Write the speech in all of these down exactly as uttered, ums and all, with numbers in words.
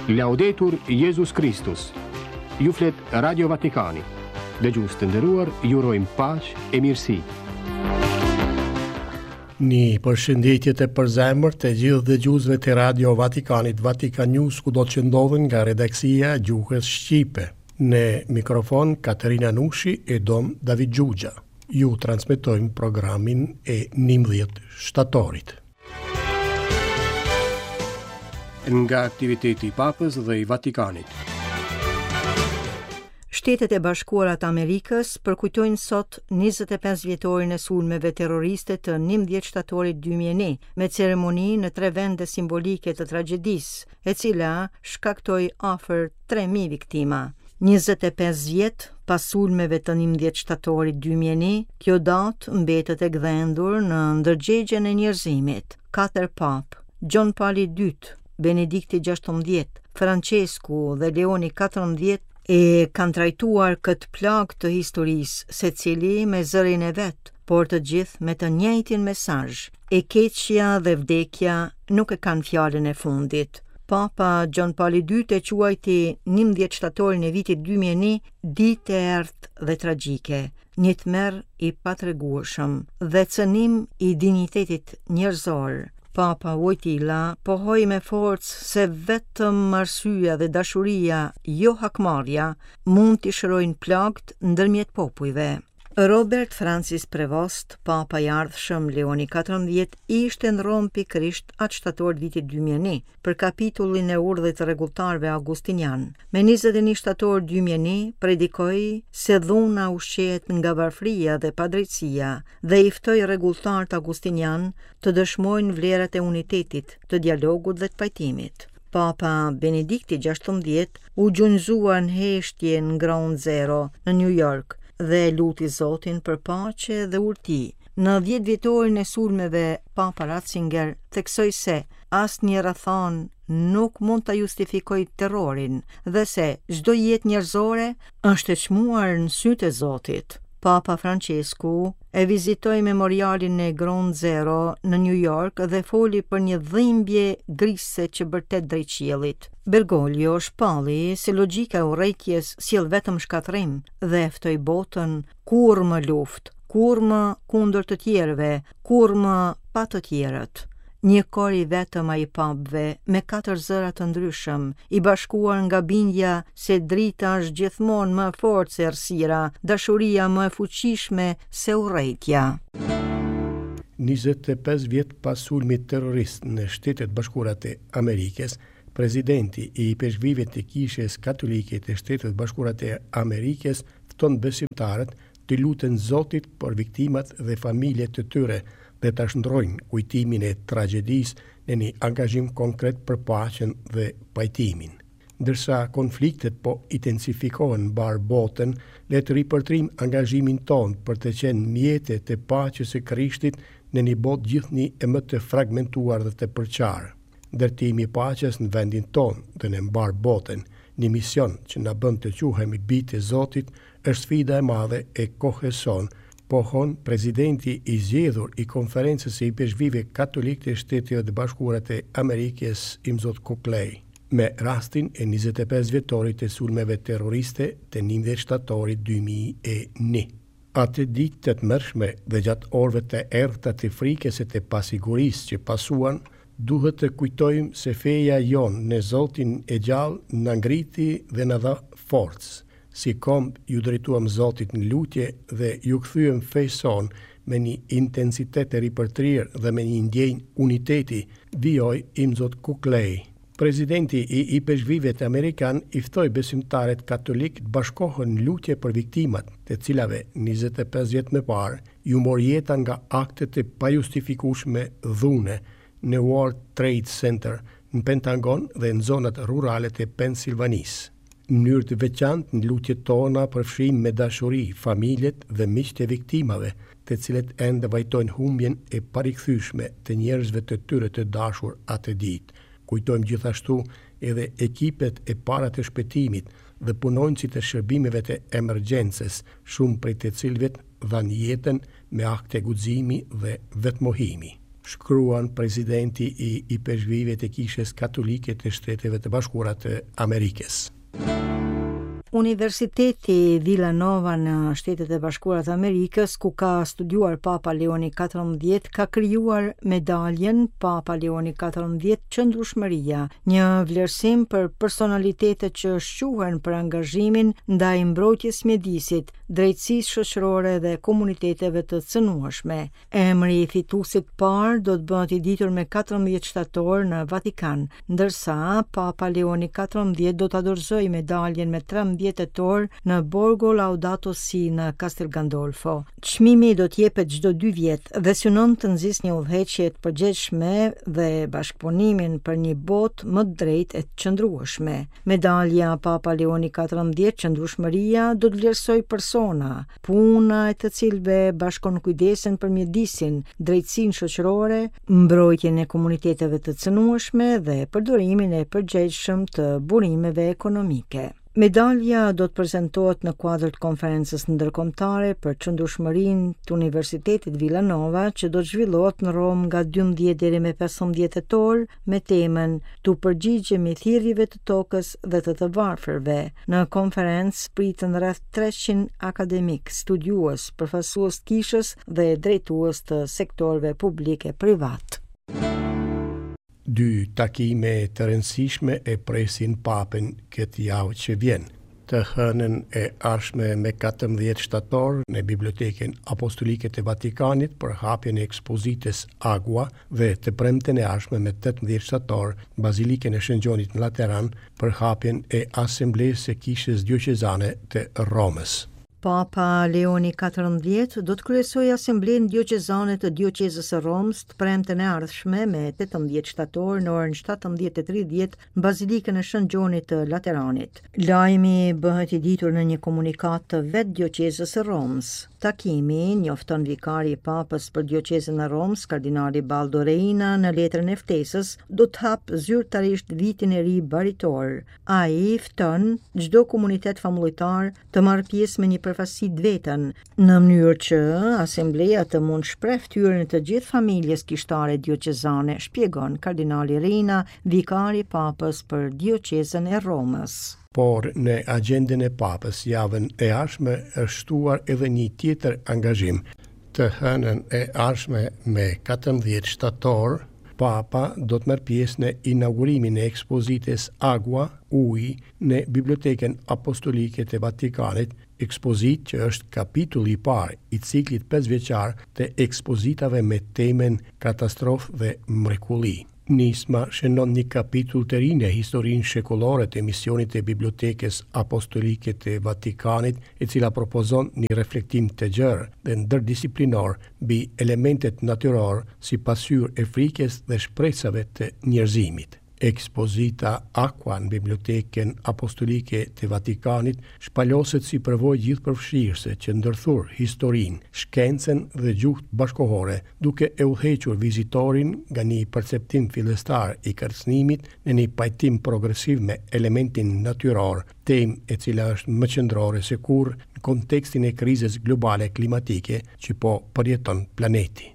Laudetur Jesus Christus. Ju flet Radio Vatikani. Dëgjues të nderuar, ju urojmë paqë e mirësi. Një përshëndetje të përzemërt të gjithë dëgjuesve të Radio Vatikanit, Vatikan News, kudo që ndodhen nga redaksia e Gjuhës Shqipe. Në mikrofon Katerina Nushi e Dom David Gjugja. Ju transmetojmë programin e njëmbëdhjetë shtatorit. Nga aktiviteti i Papës dhe i Vatikanit. Shtetet e Bashkuara të Amerikës përkujtojnë sot njëzet e pesë vjetorin e sulmeve terroriste të njëmbëdhjetë shtatorit dy mijë e një, me ceremoni në tre vende simbolike të tragjedisë, e cila shkaktoi afër tre mijë viktima. njëzet e pesë vjet pas sulmeve të njëmbëdhjetë shtatorit dy mijë e një, kjo datë mbetet e gdhendur në ndërgjegjen e njerëzimit. Katër papë, Gjon Paul i dytë, Benedikti gjashtëmbëdhjetë, Francesku dhe Leoni katërmbëdhjetë e kanë trajtuar këtë plagë të historisë, secili me zërin e vet, por të gjithë me të njëjtin mesazh. E keqja dhe vdekja nuk e kanë fjalën e fundit. Papa Gjon Paul i dytë e quajti njëmbëdhjetë shtatorin e vitit dy mijë e një ditë e errët dhe tragjike, një tmerr i patregueshëm dhe cënim i dinjitetit njerëzor. Papa Wojtyla pohoi me forcë se vetëm arsyeja dhe dashuria, jo hakmarrja, mund t'i shërojnë plagt ndërmjet popujve. Robert Francis Prevost, papa i ardhshëm Leoni katërmbëdhjetë, ishte në Rom pikërisht atë shtator vitit dy mijë e një për kapitullin e urdhit të rregulltarëve augustinian. Me njëzet e një shtator dy mijë e një predikoi se dhuna ushqehet nga varfëria dhe padrejtësia dhe i ftoi rregulltarët augustinian të dëshmojnë vlerat e unitetit, të dialogut dhe të pajtimit. Papa Benedikti gjashtëmbëdhjetë u gjunjëzua në heshtje në Ground Zero në New York dhe luti Zotin për paqe dhe urti. Në dhjetë vjetorin e sulmeve, Papa Ratzinger theksoi se asnjë rrethon nuk mund ta justifikojë terrorin dhe se çdo jetë njerëzore është e çmuar në sytë e Zotit. Papa Francesku e vizitoi memorialin e Ground Zero në New York dhe foli për një dhimbje grise që bërtet drejt qiellit. Bergoglio shpalli se logjika e urrejtjes sjell vetëm shkatërrim dhe e ftoi botën kur më luftë, kur më kundër të tjerëve, kur më pa të tjerët. Një kor i vetëm ai papëve, me katër zëra të ndryshëm, i bashkuar nga bindja se drita është gjithmonë më e fortë se errësira, dashuria më e fuqishme se urrejtja. njëzet e pesë vjet pas sulmit terrorist në Shtetet Bashkuara të Amerikës, presidenti i peshqvive të Kishës Katolike të Shtetet Bashkuara të Amerikës fton besimtarët të luten Zotit për viktimat dhe familjet të tyre dhe të shndrojnë kujtimin e tragjedisë në një angazhim konkret për paqen dhe pajtimin. Ndërsa konfliktet po intensifikohen mbar botën, le të ripërtrim angazhimin ton për të qenë mjete të paqes së Krishtit në një botë gjithnjë e më të fragmentuar dhe të përqarë. Ndërtimi i paqes në vendin ton dhe në mbar botën, një mision që na bën të quhemi bijtë e Zotit, është sfida e madhe e kohës sonë, pohon presidenti i zgjedhur i konferencës së peshqvive katolik të Shtetit Bashkuar të Amerikës, Imzot Kuklej, me rastin e njëzet e pesë vjetorit të sulmeve terroriste të njëmbëdhjetë shtatorit dy mijë e një. Atë ditë të tmerrshme dhe gjatë orëve të errëta të frikës e të pasigurisë që pasuan, duhet të kujtojmë se feja jonë në Zotin e gjallë na ngriti dhe na dha forcë. Si komb ju drejtuam Zotit në lutje dhe ju kthyem fejë son me një intensitet e ripërtrirë dhe me një ndjenjë uniteti, vijoi Imzot Kuklej. Presidenti i i peshqvive të Amerikan i ftoi besimtarët katolik të bashkohen në lutje për viktimat, të cilave njëzet e pesë vjet më parë ju mor jeta nga aktet e pajustifikueshme dhune në World Trade Center, në Pentagon dhe në zonat rurale të Pensilvanisë. Në mënyrë të veçantë në lutjet tona përfshijmë me dashuri familjet dhe miqtë e viktimave, të cilët ende vajtojnë humbjen e parikthyer të njerëzve të tyre të dashur atë ditë. Kujtojmë gjithashtu edhe ekipet e para të shpëtimit dhe punonjësit e shërbimeve të emergjencës, shumë prej të cilëve dhanë jetën me akte guximi dhe vetmohimi. shkruan presidenti i i peshqvive të Kishës Katolike të Shteteve të Bashkuara të Amerikës. Universiteti Villanova në Shtetet e Bashkuara të Amerikës, ku ka studiuar Papa Leoni katërmbëdhjetë, ka krijuar medaljen Papa Leoni katërmbëdhjetë Qëndrueshmëria, një vlerësim për personalitetet që shquhen për angazhimin ndaj mbrojtjes mjedisit, drejtësisë shoqërore dhe komuniteteve të cënueshme. Emri i fituesit parë do të bëhet i ditur me katërmbëdhjetë shtator në Vatikan, ndërsa Papa Leoni katërmbëdhjetë do ta dorëzojë medaljen me trembëdhjetë tetor në Borgo Laudato Si në Castel Gandolfo. Çmimi do të jepet çdo dy vjet dhe synon të nxjisë një udhëheqje të përgjithshme dhe bashkëpunimin për një botë më të drejtë e të qëndrueshme. Medalja Papa Leoni katërmbëdhjetë Qëndrueshmëria do të vlerësoj persona, puna e të cilëve bashkon kujdesen për mjedisin, drejtësinë shoqërore, mbrojtjen e komuniteteve të cënueshme dhe përdorimin e përgjegjshëm të burimeve ekonomike. Medalja do të prezantohet në kuadër të konferencës ndërkombëtare për qëndrueshmërinë të Universitetit Villanova, që do të zhvillohet në Rom nga dymbëdhjetë deri me pesëmbëdhjetë tetor, me temën "Tu përgjigjemi thirrjeve të tokës dhe të të varfërve". Në konferencë pritën rreth treqind akademik, studiues, përfaqësues të kishës dhe drejtues të sektorëve publik e privat. Dy takime të rëndësishme e presin papën këtë javë që vjen. Të hënën e ardhshme me katërmbëdhjetë shtator në Bibliotekën Apostolike të Vatikanit për hapjen e ekspozitës Agua dhe të premten e ardhshme me tetëmbëdhjetë shtator Bazilikën e Shën Gjonit në Lateran për hapjen e Asamblesë së Kishës Dioqezane të Romës. Papa Leoni katërmbëdhjetë do të kryesojë Asamblenë Dioqezane të Dioqezës së Romës të premten e ardhshme me tetëmbëdhjetë shtator në orën shtatëmbëdhjetë e tridhjetë në Bazilikën e Shën Gjonit të Lateranit. Lajmi bëhet i ditur në një komunikat të vetë Dioqezës së Romës. Takimi njofton vikari i Papës për Dioqezën e Romës, kardinali Baldo Reina, në letrën e ftesës, do të hapë zyrtarisht vitin e ri baritor. Ai fton çdo komunitet famullitar të marrë pjesë me një përfaqësi të vetën, në mënyrë që asambleja të mund shpreh ftyrën e të gjithë familjes kishtare dioqezane, shpjegon kardinali Reina, vikari i Papës për Dioqezën e Romës. Por në agjendën e Papës javën e ardhshme është shtuar edhe një tjetër angazhim. Të hënën e ardhshme me katërmbëdhjetë shtator, Papa do të merr pjesë në inaugurimin e ekspozitës Agua, uji, në Bibliotekën Apostolike të Vatikanit, ekspozitë që është kapitulli i parë i ciklit pesëvjeçar të ekspozitave me temën katastrofë dhe mrekulli. Nisma shënon një kapitull të ri në historinë shekullore të misionit të Bibliotekës Apostolike të Vatikanit, e cila propozon një reflektim të gjerë dhe ndërdisiplinor mbi elementet natyror si pasqyrë e frikës dhe shpresave të njerëzimit. Ekspozita Aqua në Bibliotekën Apostolike të Vatikanit shpaloset si përvojë gjithëpërfshirëse që ndërthur historinë, shkencën dhe gjuhën bashkohore, duke e udhëhequr vizitorin nga një perceptim fillestar i kërcënimit në një pajtim progresiv me elementin natyror, temë e cila është më qendrore se kurrë në kontekstin e krizës globale klimatike që po përjeton planeti.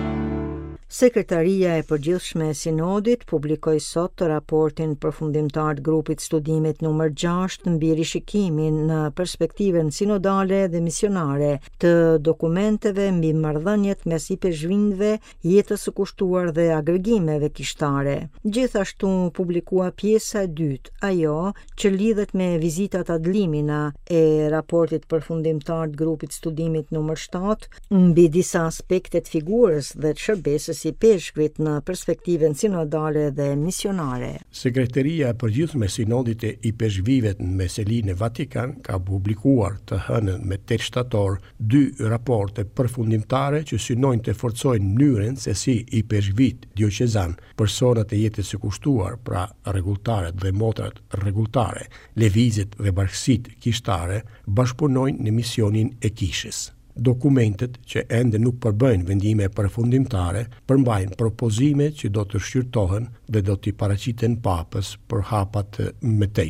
Sekretaria e Përgjithshme e Sinodit publikoi sot të raportin përfundimtar të grupit studimit numër gjashtë mbi rishikimin në perspektivën sinodale dhe misionare të dokumenteve mbi marrëdhëniet mes i peshqvinjve, jetës së kushtuar dhe agregimeve kishtare. Gjithashtu publikua pjesa e dytë, ajo që lidhet me vizitat ad limina e raportit përfundimtar të grupit studimit numër shtatë mbi disa aspekte të figurës dhe të shërbesës i peshkvit në perspektivën sinodale dhe misionare. Sekreteria e Përgjithshme e Sinodit e i peshqvive në Meselinë e Vatikan ka publikuar të hënën me tetë shtator dy raporte përfundimtare që synojnë të forcojnë mënyrën se si i peshqvit dioqezan, personat e jetës së kushtuar, pra rregulltarët dhe motrat rregulltare, lëvizjet dhe bashkësitë kishtare bashkëpunojnë në misionin e kishës. Dokumentet që ende nuk përbëjnë vendime përfundimtare përmbajnë propozime që do të shqyrtohen dhe do t'i paraqiten Papës për hapat të mëtejshëm.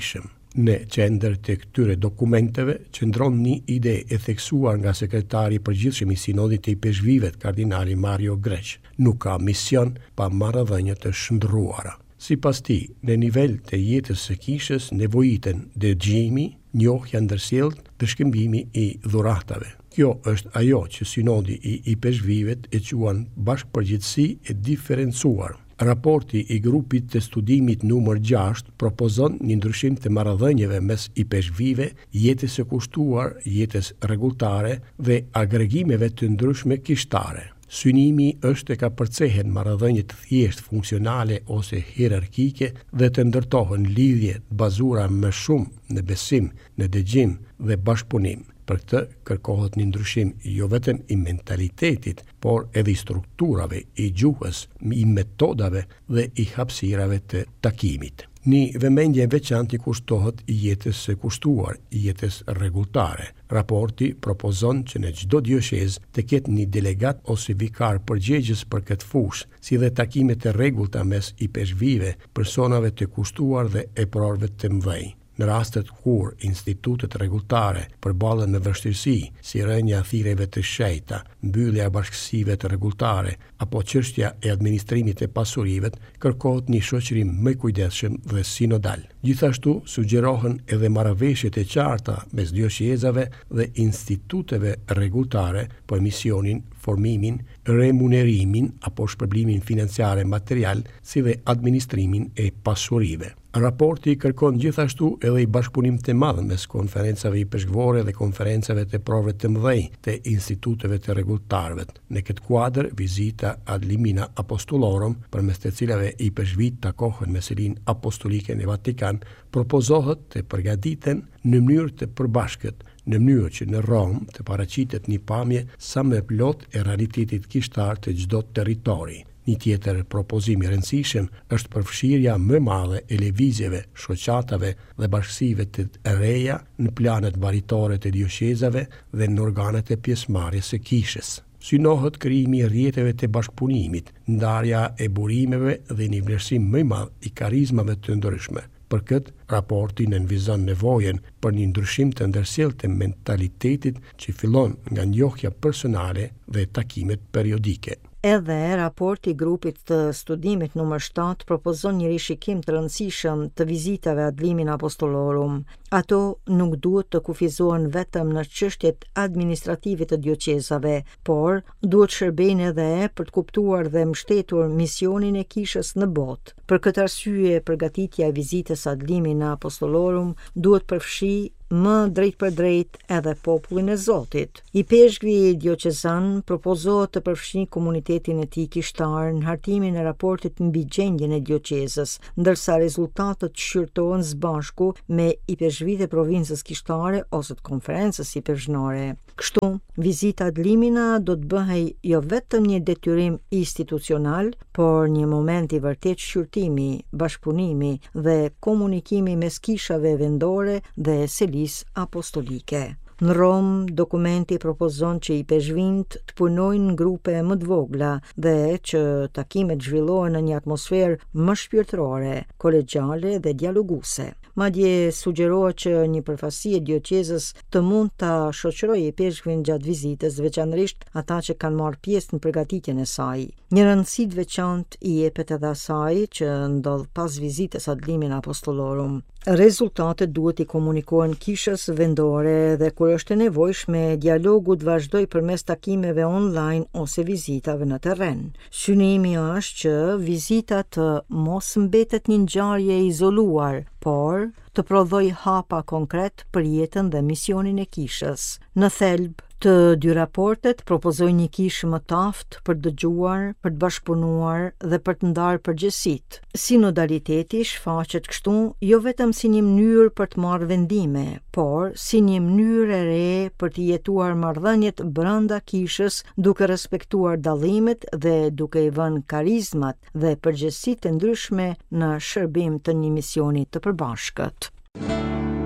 Në qendër të këtyre dokumenteve qëndron një ide e theksuar nga sekretari i përgjithshëm i Sinodit të Peshqvive, kardinali Mario Greç. Nuk ka mision pa marrëdhënie të shndruara. Sipas tij, në nivel të jetës së kishës nevojiten dëgjimi, njohja ndërsjellët dhe shkëmbimi i dhuratave. Kjo është ajo që Sinodi i i Peshqvivet e quan bashkëpërgjithësi e diferencuar. Raporti i grupit të studimit numër gjashtë propozon një ndryshim të marrëdhënieve mes i peshqvive, jetës së kushtuar, jetës rregulltare dhe agregimeve të ndryshme kishtare. Synimi është e ka përcehen marrëdhënie të thjesht funksionale ose hierarkike dhe të ndërtohen lidhje bazuara më shumë në besim, në dëgjim dhe bashkëpunim. Për këtë kërkohet një ndryshim jo vetëm i mentalitetit, por edhe i strukturave, i gjuhës, i metodave dhe i hapësirave të takimit. Një vëmendje veçantë kushtohet jetës së kushtuar, jetës rregulltare. Raporti propozon që në çdo diocezë të ketë një delegat ose vikar përgjegjës për këtë fushë, si dhe takime të rregullta mes i peshqvive, personave të kushtuar dhe e prorëve të mëdhenj. Në rastet kur institutet rregulltare përballen me vështirësi, si rënja e thirrjeve të shenjta, mbyllja e bashkësive të rregulltare apo çështja e administrimit të pasurive, kërkohet një shoqërim më i kujdesshëm dhe sinodal. Gjithashtu sugjerohen edhe marrëveshje të qarta mes diocezave dhe instituteve rregulltare për misionin, formimin, remunerimin apo shpërblimin financiare material, si dhe administrimin e pasurive. Raporti kërkon gjithashtu edhe i bashkëpunim të madh mes konferencave i peshqvore dhe konferencave të provëve të mëdhenj të instituteve të rregulltarëve. Në këtë kuadër, vizita ad limina apostolorum, përmes të cilave i peshqvit takohen me Selinë Apostolike në Vatikan, propozohet të përgatiten në mënyrë të përbashkët, në mënyrë që në Rom të paraqitet një pamje sa më plot e realitetit kishtar të çdo territori. Një tjetër propozim i rëndësishëm është përfshirja më e madhe e lëvizjeve, shoqatave dhe bashkësive të reja në planet varitore të diocezave dhe në organet e pjesëmarrjes së kishës. Synohet krijimi i rrjeteve të bashkëpunimit, ndarja e burimeve dhe një vlerësim më i madh i karizmave të ndryshme. Për këtë, raporti nënvizon nevojën për një ndryshim të ndërsjellët të mentalitetit që fillon nga njohja personale dhe takimet periodike. Edhe raporti i grupit të studimit numër shtatë propozon një rishikim të rëndësishëm të vizitave ad limina apostolorum. Ato nuk duhet të kufizohen vetëm në çështjet administrative të diocezave, por duhet shërbejnë edhe për të kuptuar dhe mbështetur misionin e kishës në botë. Për këtë arsye, përgatitja e vizitës ad limina apostolorum duhet përfshi më drejt për drejt edhe popullin e Zotit. I peshqvi diocezan propozohet të përfshi komunitetin e tij kishtar në hartimin e raportit mbi gjendjen e diocezës, ndërsa rezultatet shqyrtohen së bashku me i peshqvitë e provincës kishtare ose të konferencës i peshqnore. Kështu, vizita ad limina do të bëhej jo vetëm një detyrim institucional, por një moment i vërtet shqyrtimi, bashkëpunimi dhe komunikimi mes kishave vendore dhe selis apostolike. Në Rom, dokumenti propozon që i peshqvint të punojnë në grupe më të vogla dhe që takimet zhvillohen në një atmosferë më shpirtërore, kolegjiale dhe dialoguese. Madje sugjerohet që një përfaqësi e diocezës të mund ta shoqërojë i peshqvin gjatë vizitës, veçanërisht ata që kanë marrë pjesë në përgatitjen e saj. Një rëndësi të veçantë i jepet edhe asaj që ndodh pas vizitës ad limina apostolorum. Rezultatet duhet i komunikohen kishës vendore dhe kur është e nevojshme, dialogu të vazhdojë përmes takimeve online ose vizitave në terren. Synimi është që vizita të mos mbetet një ngjarje e izoluar, por të prodhoj hapa konkret për jetën dhe misionin e kishës. Në thelb, të dy raportet propozojnë një kishë më të aftë për të dëgjuar, për të bashkëpunuar dhe për të ndarë përgjegjësitë. Sinodaliteti shfaqet kështu jo vetëm si një mënyrë për të marrë vendime, por si një mënyrë e re për të jetuar marrëdhëniet brenda kishës, duke respektuar dallimet dhe duke i vënë karizmat dhe përgjegjësitë e ndryshme në shërbim të një misioni të përbashkët.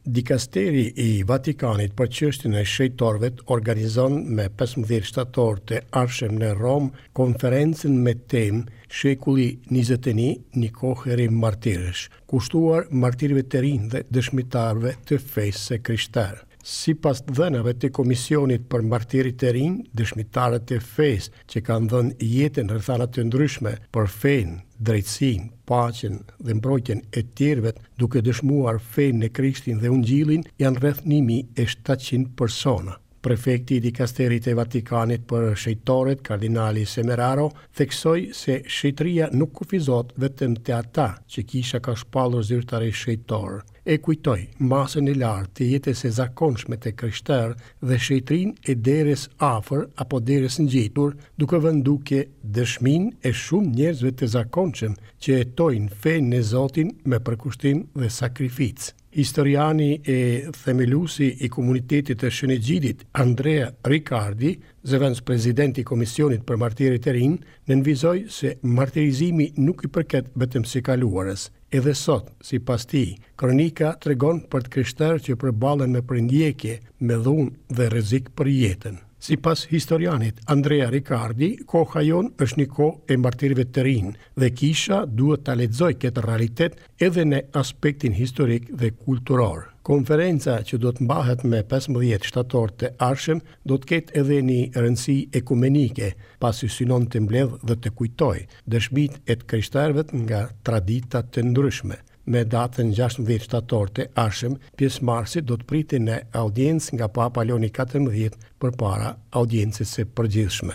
Dikasteri i Vatikanit për çështjen e shejtorëve organizon me pesëmbëdhjetë shtator të ardhshëm në Rom konferencën me temë Shekulli njëzet e një, një kohë e martirësh, kushtuar martirëve të rinj dhe dëshmitarëve të fesë së krishterë. Si pas dhënave të Komisionit për martirit të rinj, dëshmitarët e fesë që kanë dhënë jetën në rrethana të ndryshme për fenë, drejtësinë, paqen dhe mbrojtjen e tjerëve duke dëshmuar fenë në Krishtin dhe Ungjillin janë rreth një mijë e shtatëqind persona. Prefekti i dikasterit e Vatikanit për shejtorët, kardinali Semeraro, theksoi se shejtëria nuk kufizot vetëm te ata që kisha ka shpallur zyrtare shejtor. E kujtoi masën e lartë të jetës së zakonshme të krishterë dhe shejtërinë e derës afër apo derës ngjitur, duke vënë duke dëshminë e shumë njerëzve të zakonshëm që jetojnë fenë në Zotin me përkushtim dhe sakrificë. Historiani e themelusi i komunitetit të Shënjëgjidit, Andrea Riccardi, zëvendës president i Komisionit për martirit e rinj, nënvizoi se martirizimi nuk i përket vetëm së kaluarës. Edhe sot, sipas tij, kronika tregon për të krishterë që përballen me përndjekje, me dhunë dhe rrezik për jetën. Si pas historianit Andrea Riccardi, koha jon është një kohë e martirëve të rinj dhe kisha duhet ta lexojë këtë realitet edhe në aspektin historik dhe kulturor. Konferenca që do të mbahet me pesëmbëdhjetë shtator të ardhshëm do të ketë edhe një rëndësi ekumenike, pasi synon të mbledh dhe të kujtoj dëshmitë e të krishterëve nga tradita të ndryshme. Me datën gjashtëmbëdhjetë shtator të ardhshëm, pjesëmarrësit do të pritin në audiencë nga Papa Leoni katërmbëdhjetë përpara audiencës së përgjithshme.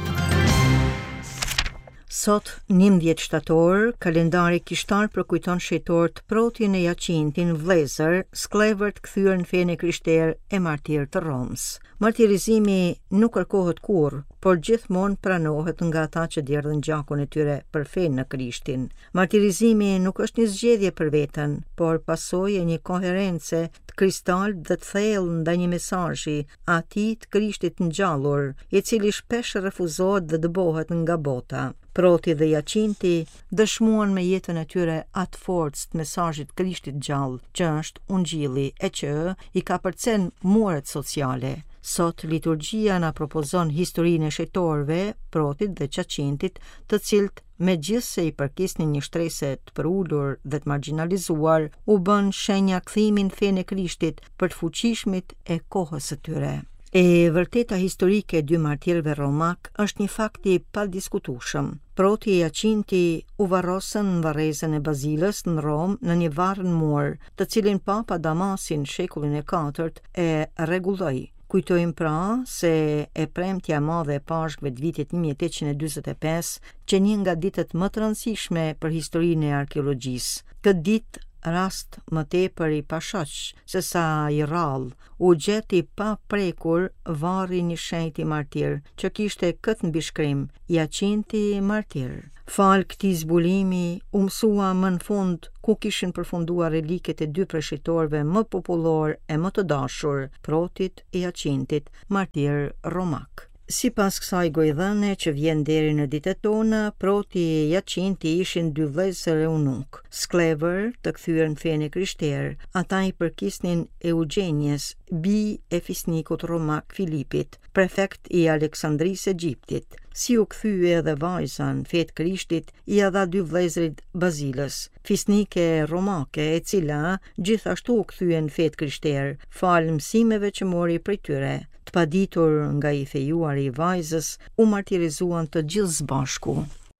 Sot, njëmbëdhjetë shtator, kalendari kishtar përkujton shejtorët Protin e Jacintin, vëllezër, sklevër të kthyer në fenë krishterë e martir të Romës. Martirizimi nuk kërkohet kurrë, por gjithmonë pranohet nga ata që derdhën gjakun e tyre për fenë në Krishtin. Martirizimi nuk është një zgjedhje për veten, por pasojë e një koherence të kristal dhe të thellë ndaj një mesazhi, atij të Krishtit ngjallur, i cili shpesh refuzohet dhe dëbohet nga bota. Proti dhe Jacinti dëshmuan me jetën e tyre atë forcë të mesazhit Krishtit gjallë, që është Ungjilli e që i ka përcen muret sociale. Sot liturgjia na propozon historinë e shejtorëve, Protit dhe Jacintit, të cilët megjithse i përkisnin një shtrese të përulur dhe të marginalizuar, u bën shenja kthimi në fenë e Krishtit për të fuqishmit e kohës së tyre. E vërteta historike e dy martirëve romak është një fakt i padiskutueshëm. Proti e Jacinti u varrosën në varrezën e Bazilës në Rom në një varr në mur, të cilin Papa Damasi në shekullin e katërt e rregulloi. Kujtojmë pra se e premtja e madhe e Pashkëve të vitit një mijë e tetëqind e dyzet e pesë, që një nga ditët më të rëndësishme për historinë e arkeologjisë. Këtë ditë, rast më tepër i pashoq se sa i rrallë, u gjeti pa prekur varri një shenjti martir që kishte këtë mbishkrim: Jacinti martir. Fal këtij zbulimi u mësua më në fund ku kishin përfunduar reliket e dy preshqitorëve më popullor e më të dashur, Protit e Jacintit, martir romak. Si pas kësaj gojdhëne që vjen deri në ditët tona, Proti e Jacinti ishin dy vëllezër eunuk, sklevër të kthyer në fenë krishterë. Ata i përkisnin Eugenies, bi e fisnikut romak Filipit, prefekt i Aleksandrisë Egjiptit. Si u kthye edhe vajza në fetë Krishtit, i dha dy vëllezërit Bazilës, fisnike romake, e cila gjithashtu u kthye në fetë krishterë, fal mësimeve që mori prej tyre. Të paditur nga i fejuar i vajzës, u martirizuan të gjithë së bashku.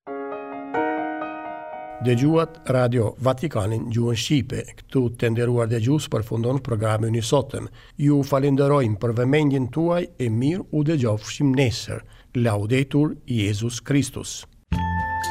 Dëgjuat Radio Vatikanin gjuhën shqipe. Këtu të nderuar dëgjues përfundon programin i sotëm. Ju falenderojmë për vëmendjen tuaj e mirë u dëgjofshim nesër. Laudetur Jesus Christus.